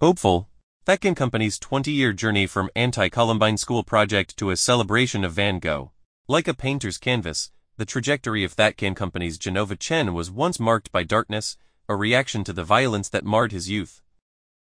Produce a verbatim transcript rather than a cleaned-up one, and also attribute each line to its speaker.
Speaker 1: Hopeful. That Can Company's twenty-year journey from anti-Columbine school project to a celebration of Van Gogh. Like a painter's canvas, the trajectory of That Can Company's Genova Chen was once marked by darkness, a reaction to the violence that marred his youth.